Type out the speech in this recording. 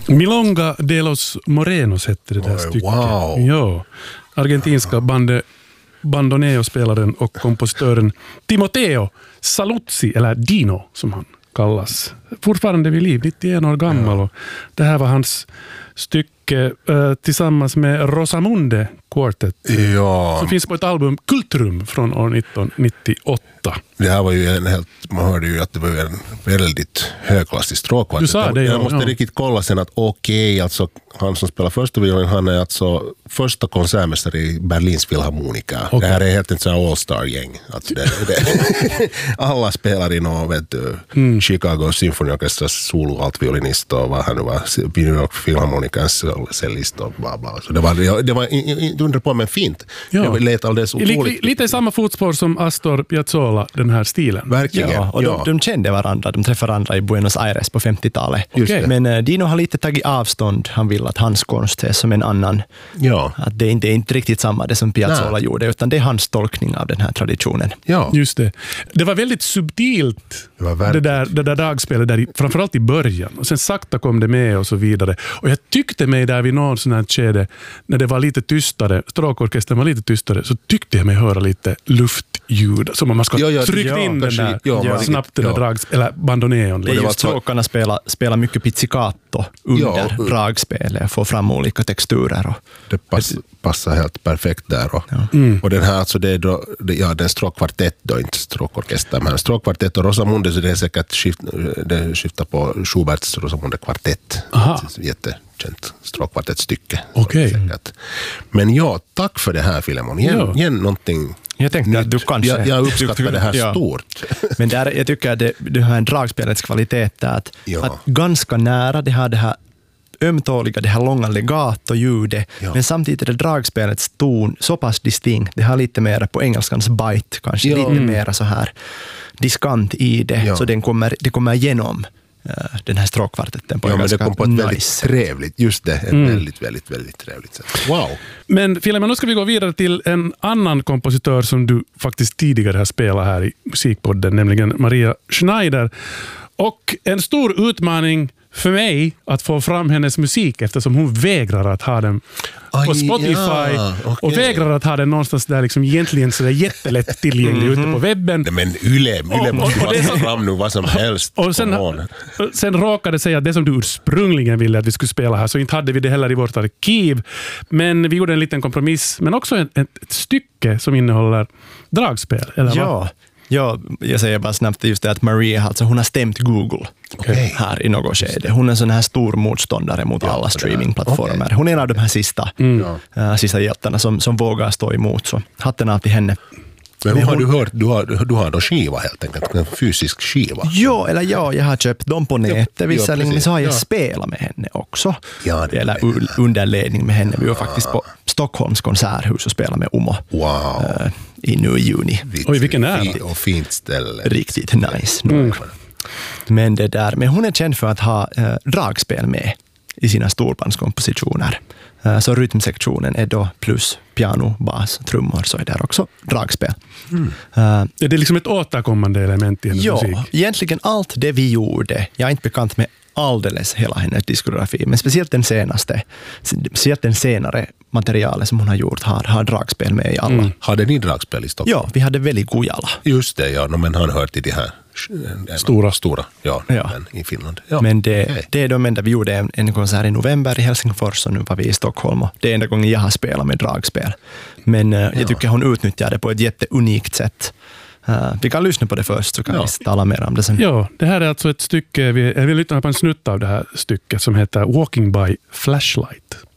Milonga de los Morenos hette det där stycket. Wow. Ja, argentinska bandoneospelaren och kompositören Timoteo Saluzzi, eller Dino som han kallas. Fortfarande vid liv, 91 år gammal. Och det här var hans stycke tillsammans med Rosamunde Quartet. Ja. Som finns på ett album Kultrum från år 1998. Det här var ju man hörde ju att det var en väldigt högklassig stråkkvartett. Du sa det, jag måste riktigt kolla sen att alltså han som spelar första violin, han är alltså första konsertmästare i Berlins Philharmonica. Okay. Det här är helt ett all-star-gäng. Alltså alla spelar i Chicago Symphony Orchestras solo altviolinist och vad han nu var, New York Philharmonicans cellist och bla bla. Så det var inte undra på, men fint. Ja. Jag lät alldeles otroligt. Lite samma fotspår som Astor Piazzolla, den här stilen. Verkligen. Ja, och de kände varandra. De träffade varandra i Buenos Aires på 50-talet. Okay. Men Dino har lite tagit avstånd. Han vill att hans konst är som en annan. Ja. Att det är inte riktigt samma det som Piazzolla gjorde, utan det är hans tolkning av den här traditionen. Ja. Just det. Det var väldigt subtilt, det där dragspelet, framförallt i början. Och sen sakta kom det med och så vidare. Och jag tyckte mig där vid någon sån här skede, när det var lite tystare, stråkorkestern var lite tystare, så tyckte jag mig höra lite luftljud. Som om man ska trycka in den där snabbt den där eller bandoneon. Det är just stråkarna spelar mycket pizzicato under dragspelet, får fram olika texturer. Och det passar helt perfekt där. Och den här, alltså det är den stråkkvartett då, inte stråkorkester, men stråkkvartett och Rosamunde, så det är säkert det skiftar på Schuberts Rosamunde kvartett. Jättekänt stråkkvartettstycke. Okej. Men tack för det här, Filemon. Igen någonting. Jag tänkte att du kanske... Jag uppskattar det här stort. Men jag tycker att det har en dragspelets kvalitet att ganska nära det här ömtåliga, det här långa legato-ljudet, men samtidigt är det dragspelets ton så pass distinkt. Det har lite mer på engelskans bite, kanske lite mer så här diskant i det, så det kommer igenom den här stråkkvartetten på men det kom på ett väldigt trevligt, just det, ett väldigt, väldigt, väldigt trevligt sätt. Wow! Men Filemon, nu ska vi gå vidare till en annan kompositör som du faktiskt tidigare har spelat här i Musikpodden, nämligen Maria Schneider. Och en stor utmaning för mig att få fram hennes musik, eftersom hon vägrar att ha den på Spotify och vägrar att ha den någonstans där liksom egentligen så där jättelätt tillgänglig ute på webben. Men Yle måste ju vara fram nu vad som helst. Och sen råkade säga att det som du ursprungligen ville att vi skulle spela här, så inte hade vi det heller i vårt arkiv. Men vi gjorde en liten kompromiss, men också ett stycke som innehåller dragspel. Eller vad? Ja, jag säger bara snabbt just det att Maria, alltså hon har stämt Google här i något skede. Hon är en sån här stor motståndare mot alla streamingplattformar. Hon är en av de här sista hjältarna som vågar stå emot. Så hatten av till henne. Men har du hört, du har då skiva helt enkelt, en fysisk skiva? Jag har köpt dem på nätet visserligen, men så har jag spelat med henne också. Eller underledning med henne. Vi var faktiskt på Stockholms konserthus och spelade med Umo. Wow. I nu i juni. Oj, vilken ära. Och fint ställe. Riktigt nice. Men hon är känd för att ha dragspel med i sina storbandskompositioner. Så rytmsektionen är då plus piano, bas, trummor, så är det också dragspel. Det är liksom ett återkommande element i hennes musik. Ja, egentligen allt det vi gjorde. Jag är inte bekant med alldeles hela hennes diskografi, men speciellt den senare materialet som hon har gjort har dragspel med i alla. Hade ni dragspel i Stockholm? Ja, vi hade väldigt Kujala. Just det, men han hör till det här stora men i Finland. Men det är de enda. Vi gjorde en konsert i november i Helsingfors och nu var vi i Stockholm. Och det är enda gången jag har spelat med dragspel. Men jag tycker hon utnyttjar det på ett jätteunikt sätt. Vi kan lyssna på det först så kan vi tala mer om det sen. Ja, det här är alltså ett stycke, jag vill lyssna på en snutt av det här stycket som heter Walking by Flashlight.